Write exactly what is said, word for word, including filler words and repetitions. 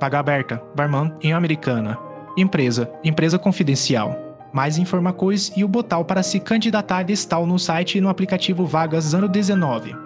Paga aberta, Barman em Americana. Empresa, empresa confidencial. Mais informações e o botão para se candidatar está no site e no aplicativo Vagas ano dezenove.